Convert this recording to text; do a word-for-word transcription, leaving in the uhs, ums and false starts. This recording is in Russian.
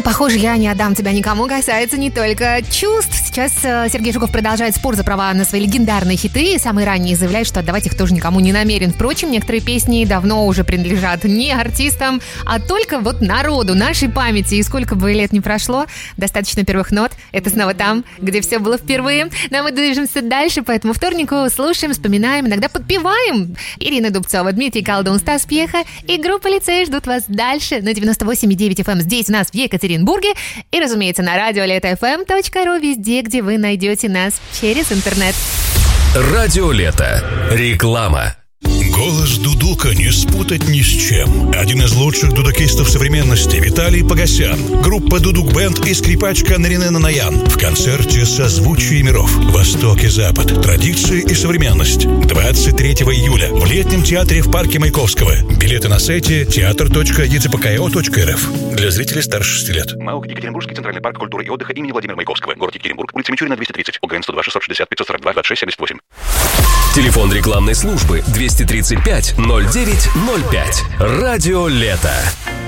Похоже, я не отдам тебя никому касается не только чувств. Сейчас Сергей Жуков продолжает спор за права на свои легендарные хиты. Самые ранние заявляют, что отдавать их тоже никому не намерен. Впрочем, некоторые песни давно уже принадлежат не артистам, а только вот народу, нашей памяти. И сколько бы лет ни прошло, достаточно первых нот. Это снова там, где все было впервые. Но мы движемся дальше, поэтому вторнику слушаем, вспоминаем, иногда подпеваем. Ирина Дубцова, Дмитрий Колдун, Стас Пьеха и группа «Лицей» ждут вас дальше на девяносто восемь и девять эф эм здесь у нас в Екатеринбурге. И, разумеется, на радио лето эф эм точка ру, везде, где вы найдете нас через интернет. Радио Лето. Реклама. Голос дудука не спутать ни с чем. Один из лучших дудукистов современности Виталий Погосян. Группа «Дудук Бенд» и скрипачка Нарине Нанаян в концерте «Созвучие миров. Восток и Запад. Традиции и современность». двадцать третьего июля в Летнем театре в парке Маяковского. Билеты на сайте театр точка е цэ пэ ка о точка эр эф. Для зрителей старше шести лет. МАУ Екатеринбургский центральный парк культуры и отдыха имени Владимира Маяковского. Город Екатеринбург. Улица Мичурина, двести тридцать. ОГРН сто два шестьсот шестьдесят пятьсот сорок два двадцать шесть семьдесят восемь. Телефон рекламной службы двести тридцать пять ноль девять ноль пять. Радио Лето.